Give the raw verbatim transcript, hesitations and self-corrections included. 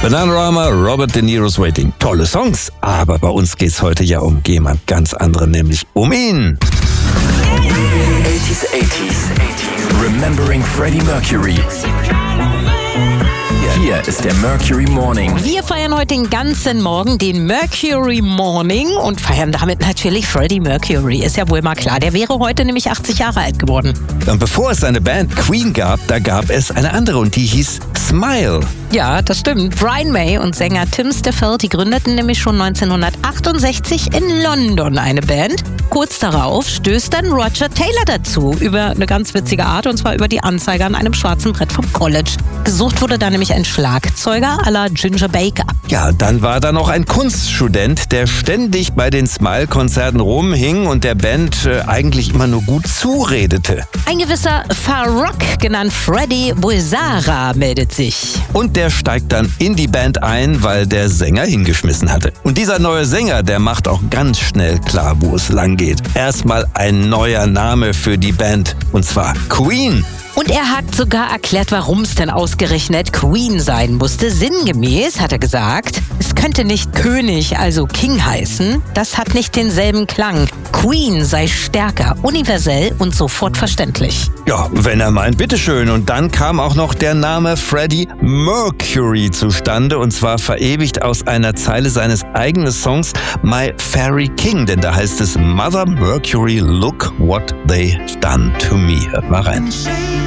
Bananarama, Robert De Niro's Waiting. Tolle Songs, aber bei uns geht's heute ja um jemand ganz anderen, nämlich um ihn. eighties, eighties, Remembering Freddie Mercury. Hier ist der Mercury Morning. Wir feiern heute den ganzen Morgen den Mercury Morning und feiern damit natürlich Freddie Mercury. Ist ja wohl mal klar, der wäre heute nämlich achtzig Jahre alt geworden. Und bevor es eine Band Queen gab, da gab es eine andere und die hieß Smile. Ja, das stimmt. Brian May und Sänger Tim Stafford, die gründeten nämlich schon neunzehnhundertachtundsechzig in London eine Band. Kurz darauf stößt dann Roger Taylor dazu, über eine ganz witzige Art, und zwar über die Anzeige an einem schwarzen Brett vom College. Gesucht wurde da nämlich ein Schlagzeuger à la Ginger Baker. Ja, dann war da noch ein Kunststudent, der ständig bei den Smile-Konzerten rumhing und der Band äh, eigentlich immer nur gut zuredete. Ein gewisser Farrokh, genannt Freddie Bulsara, meldet sich. Und der steigt dann in die Band ein, weil der Sänger hingeschmissen hatte. Und dieser neue Sänger, der macht auch ganz schnell klar, wo es lang geht. Erstmal ein neuer Name für die Band, und zwar Queen. Und er hat sogar erklärt, warum es denn ausgerechnet Queen sein musste. Sinngemäß hat er gesagt, es könnte nicht König, also King heißen. Das hat nicht denselben Klang. Queen sei stärker, universell und sofort verständlich. Ja, wenn er meint, bitteschön. Und dann kam auch noch der Name Freddie Mercury zustande, und zwar verewigt aus einer Zeile seines eigenen Songs My Fairy King, denn da heißt es Mother Mercury, look what they've done to me. Hört mal rein.